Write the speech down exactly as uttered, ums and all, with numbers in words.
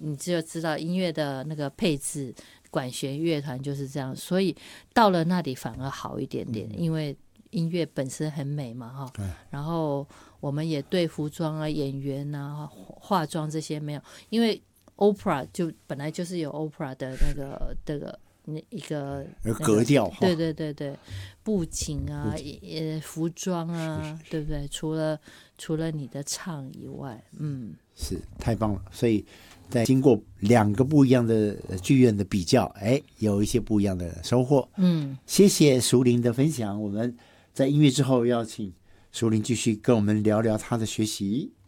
你就知道音乐的那个配置，管弦乐团就是这样，所以到了那里反而好一点点，嗯、因为音乐本身很美嘛哈。然后我们也对服装啊、演员啊、化妆这些没有，因为 opera 就本来就是有 opera 的那个这个。一个、那个、 格调， 对对对对，布景啊，呃，服装啊，对不对？除了除了你的唱以外，嗯， 是太棒了。所以在经过两个不一样的剧院的比较，哎，有一些不一样的收获。 嗯， 谢谢淑玲的分享。我们在音乐之后要请淑玲继续跟我们聊聊她的学习。